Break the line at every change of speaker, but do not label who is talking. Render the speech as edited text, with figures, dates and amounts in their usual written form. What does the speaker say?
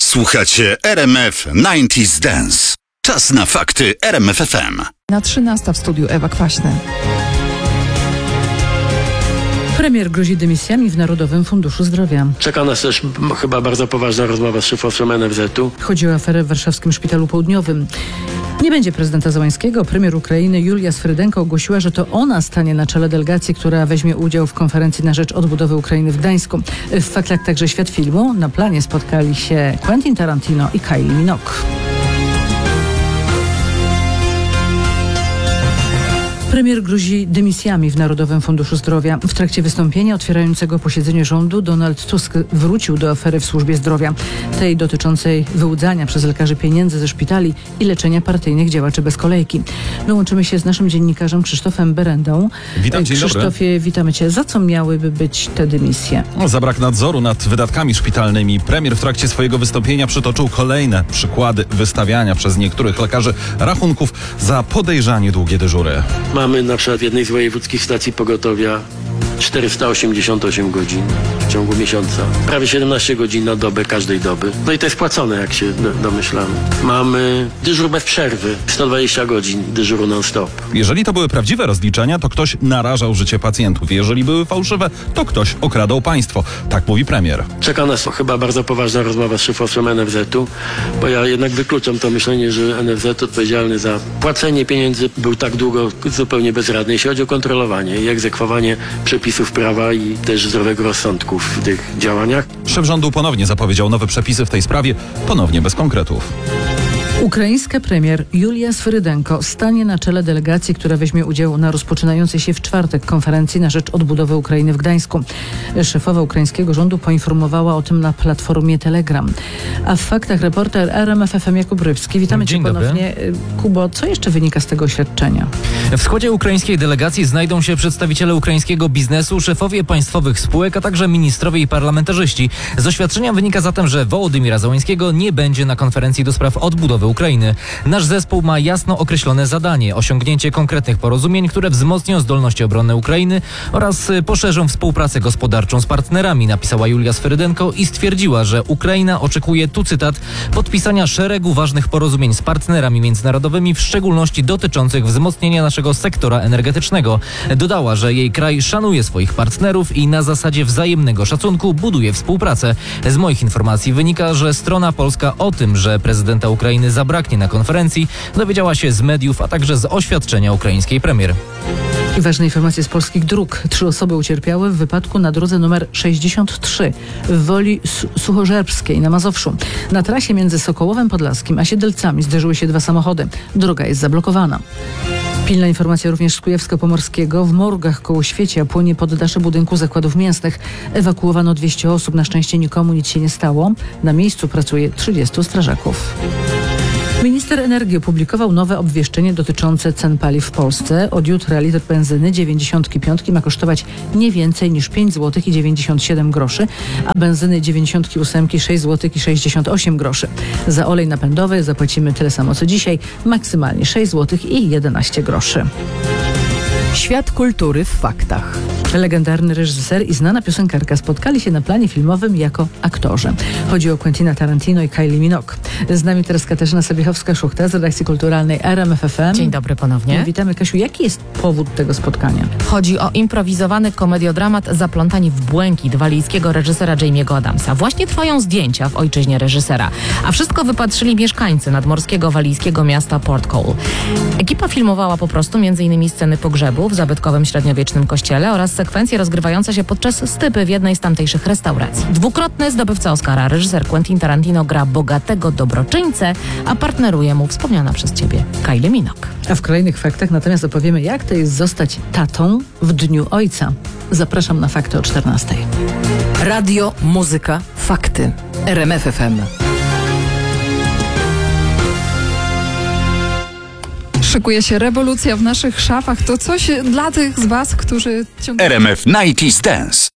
Słuchacie RMF 90s Dance. Czas na fakty RMF FM.
Na 13 w studiu Ewa Kwaśny.
Premier grozi dymisjami w Narodowym Funduszu Zdrowia.
Czeka nas też chyba bardzo poważna rozmowa z szefowcem NFZ-u.
Chodzi o aferę w warszawskim Szpitalu Południowym. Nie będzie prezydenta Zełańskiego. Premier Ukrainy Julia Swyrydenko ogłosiła, że to ona stanie na czele delegacji, która weźmie udział w konferencji na rzecz odbudowy Ukrainy w Gdańsku. W faktach także świat filmu. Na planie spotkali się Quentin Tarantino i Kylie Minogue. Premier grozi dymisjami w Narodowym Funduszu Zdrowia. W trakcie wystąpienia otwierającego posiedzenie rządu Donald Tusk wrócił do afery w służbie zdrowia. Tej dotyczącej wyłudzania przez lekarzy pieniędzy ze szpitali i leczenia partyjnych działaczy bez kolejki. My łączymy się z naszym dziennikarzem Krzysztofem Berendą.
Witam, dzień dobry.
Krzysztofie, witamy Cię. Za co miałyby być te dymisje?
Za brak nadzoru nad wydatkami szpitalnymi. Premier w trakcie swojego wystąpienia przytoczył kolejne przykłady wystawiania przez niektórych lekarzy rachunków za podejrzanie długie dyżury.
Mamy na przykład w jednej z wojewódzkich stacji pogotowia 488 godzin w ciągu miesiąca. Prawie 17 godzin na dobę każdej doby. No i to jest płacone, jak się domyślamy. Mamy dyżur bez przerwy. 120 godzin dyżuru non-stop.
Jeżeli to były prawdziwe rozliczenia, to ktoś narażał życie pacjentów. Jeżeli były fałszywe, to ktoś okradał państwo. Tak mówi premier.
Czeka nas chyba bardzo poważna rozmowa z szefowcem NFZ-u, bo ja jednak wykluczam to myślenie, że NFZ odpowiedzialny za płacenie pieniędzy był tak długo zupełnie bezradny, jeśli chodzi o kontrolowanie i egzekwowanie przepisów prawa i też zdrowego rozsądku w tych działaniach.
Szef rządu ponownie zapowiedział nowe przepisy w tej sprawie, ponownie bez konkretów.
Ukraińska premier Julia Swyrydenko stanie na czele delegacji, która weźmie udział na rozpoczynającej się w czwartek konferencji na rzecz odbudowy Ukrainy w Gdańsku. Szefowa ukraińskiego rządu poinformowała o tym na platformie Telegram. A w faktach reporter RMF FM Jakub Rybski. Witamy Cię ponownie. Kubo, co jeszcze wynika z tego oświadczenia?
W składzie ukraińskiej delegacji znajdą się przedstawiciele ukraińskiego biznesu, szefowie państwowych spółek, a także ministrowie i parlamentarzyści. Z oświadczenia wynika zatem, że Wołodymira Zełańskiego nie będzie na konferencji do spraw odbudowy Ukrainy. Nasz zespół ma jasno określone zadanie: osiągnięcie konkretnych porozumień, które wzmocnią zdolności obronne Ukrainy oraz poszerzą współpracę gospodarczą z partnerami, napisała Julia Swyrydenko i stwierdziła, że Ukraina oczekuje, tu cytat, podpisania szeregu ważnych porozumień z partnerami międzynarodowymi, w szczególności dotyczących wzmocnienia naszego sektora energetycznego. Dodała, że jej kraj szanuje swoich partnerów i na zasadzie wzajemnego szacunku buduje współpracę. Z moich informacji wynika, że strona polska o tym, że prezydenta Ukrainy zabraknie na konferencji, dowiedziała się z mediów, a także z oświadczenia ukraińskiej premier.
I ważne informacje z polskich dróg. 3 osoby ucierpiały w wypadku na drodze numer 63 w Woli Suchorzerbskiej na Mazowszu. Na trasie między Sokołowem Podlaskim a Siedlcami zderzyły się 2 samochody. Droga jest zablokowana. Pilna informacja również z Kujawsko-Pomorskiego. W morgach koło Świecia płonie poddasze budynku zakładów mięsnych. Ewakuowano 200 osób. Na szczęście nikomu nic się nie stało. Na miejscu pracuje 30 strażaków. Minister energii opublikował nowe obwieszczenie dotyczące cen paliw w Polsce. Od jutra litr benzyny 95 ma kosztować nie więcej niż 5 zł i 97 groszy, a benzyny 98 6 zł i 68 groszy. Za olej napędowy zapłacimy tyle samo co dzisiaj, maksymalnie 6 zł i 11 groszy.
Świat kultury w faktach.
Legendarny reżyser i znana piosenkarka spotkali się na planie filmowym jako aktorzy. Chodzi o Quentina Tarantino i Kylie Minogue. Z nami teraz Katarzyna Sobiechowska-Szuchta z redakcji kulturalnej RMF FM.
Dzień dobry ponownie.
Witamy, Kasiu. Jaki jest powód tego spotkania?
Chodzi o improwizowany komediodramat Zaplątani w błękit walijskiego reżysera Jamie'ego Adamsa. Właśnie trwają zdjęcia w ojczyźnie reżysera. A wszystko wypatrzyli mieszkańcy nadmorskiego walijskiego miasta Port Cole. Ekipa filmowała po prostu m.in. sceny pogrzebu w zabytkowym średniowiecznym kościele oraz sekwencje rozgrywające się podczas stypy w jednej z tamtejszych restauracji. Dwukrotny zdobywca Oscara, reżyser Quentin Tarantino, gra bogatego dobroczyńcę, a partneruje mu wspomniana przez Ciebie Kylie Minogue.
A w kolejnych faktach natomiast opowiemy, jak to jest zostać tatą w Dniu Ojca. Zapraszam na fakty o 14:00.
Radio, muzyka, fakty. RMF FM. Szykuje się rewolucja w naszych szafach. To coś dla tych z Was, którzy
RMF 90s Dance.